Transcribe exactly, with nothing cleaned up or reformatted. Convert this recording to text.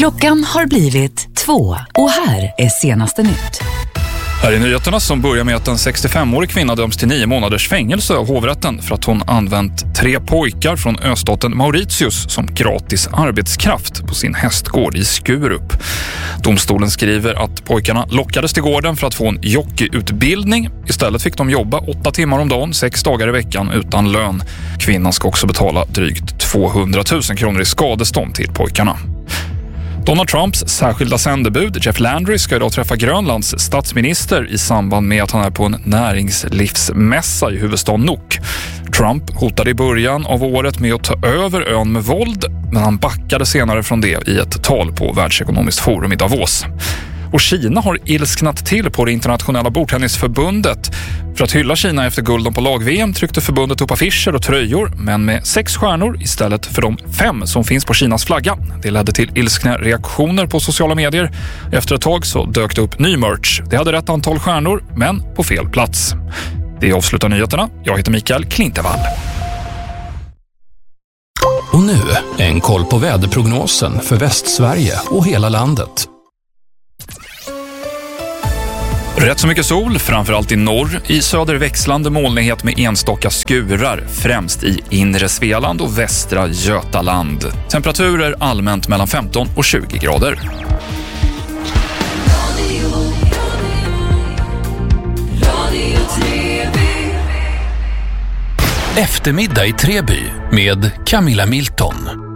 Klockan har blivit två och här är senaste nytt. Här är nyheterna som börjar med att en sextiofemårig kvinna döms till nio månaders fängelse av hovrätten för att hon använt tre pojkar från östaten Mauritius som gratis arbetskraft på sin hästgård i Skurup. Domstolen skriver att pojkarna lockades till gården för att få en jockeyutbildning. Istället fick de jobba åtta timmar om dagen, sex dagar i veckan utan lön. Kvinnan ska också betala drygt tvåhundratusen kronor i skadestånd till pojkarna. Donald Trumps särskilda sändebud Jeff Landry ska idag träffa Grönlands statsminister i samband med att han är på en näringslivsmässa i huvudstaden Nuuk. Trump hotade i början av året med att ta över ön med våld, men han backade senare från det i ett tal på Världsekonomiskt forum i Davos. Och Kina har ilsknat till på det internationella bordtennisförbundet. För att hylla Kina efter gulden på lag-V M tryckte förbundet upp affischer och tröjor, men med sex stjärnor istället för de fem som finns på Kinas flagga. Det ledde till ilskna reaktioner på sociala medier. Efter ett tag så dök det upp ny merch. Det hade rätt antal stjärnor, men på fel plats. Det avslutar nyheterna. Jag heter Mikael Klintevall. Och nu en koll på väderprognosen för Västsverige och hela landet. Rätt så mycket sol, framförallt i norr. I söder växlande molnighet med enstaka skurar, främst i inre Svealand och västra Götaland. Temperaturer allmänt mellan femton och tjugo grader. Eftermiddag i Treby med Camilla Milton.